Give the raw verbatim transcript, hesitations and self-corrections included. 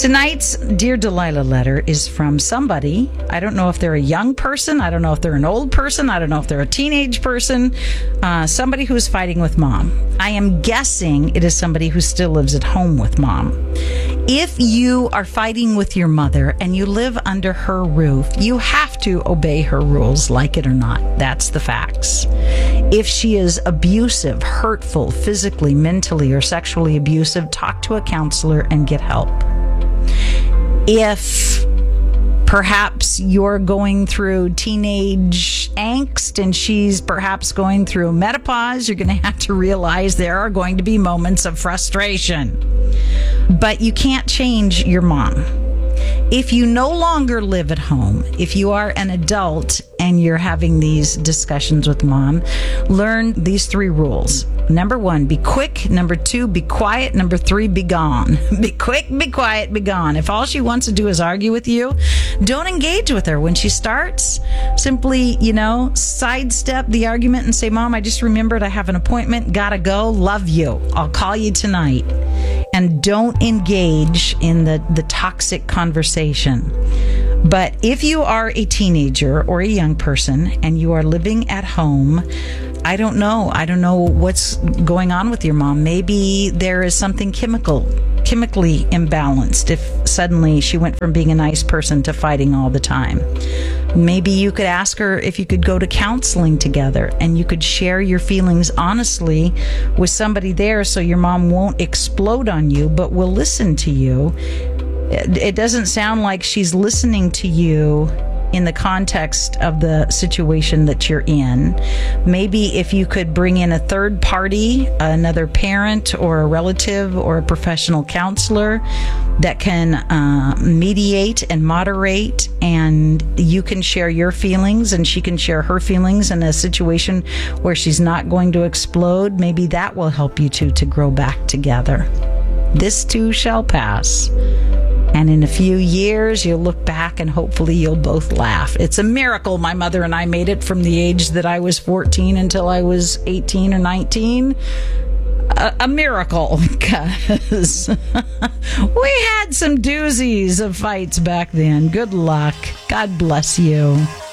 Tonight's Dear Delilah letter is from somebody. I don't know if they're a young person. I don't know if they're an old person. I don't know if they're a teenage person. Uh, somebody who's fighting with mom. I am guessing it is somebody who still lives at home with mom. If you are fighting with your mother and you live under her roof, you have to obey her rules, like it or not. That's the facts. If she is abusive, hurtful, physically, mentally, or sexually abusive, talk to a counselor and get help. If perhaps you're going through teenage angst and she's perhaps going through menopause, you're going to have to realize there are going to be moments of frustration. But you can't change your mom. If you no longer live at home, if you are an adult and you're having these discussions with mom, learn these three rules. Number one, be quick. Number two, be quiet. Number three, be gone. Be quick, be quiet, be gone. If all she wants to do is argue with you, don't engage with her. When she starts, simply, you know, sidestep the argument and say, Mom, I just remembered I have an appointment. Gotta go. Love you. I'll call you tonight. And don't engage in the, the toxic conversation. But if you are a teenager or a young person and you are living at home, I don't know. I don't know what's going on with your mom. Maybe there is something chemical, chemically imbalanced if suddenly she went from being a nice person to fighting all the time. Maybe you could ask her if you could go to counseling together and you could share your feelings honestly with somebody there so your mom won't explode on you, but will listen to you. It doesn't sound like she's listening to you in the context of the situation that you're in. Maybe if you could bring in a third party, another parent or a relative or a professional counselor that can uh, mediate and moderate, and you can share your feelings and she can share her feelings in a situation where she's not going to explode, maybe that will help you two to grow back together. This too shall pass. And in a few years, you'll look back and hopefully you'll both laugh. It's a miracle my mother and I made it from the age that I was fourteen until I was eighteen or nineteen. A, a miracle, because we had some doozies of fights back then. Good luck. God bless you.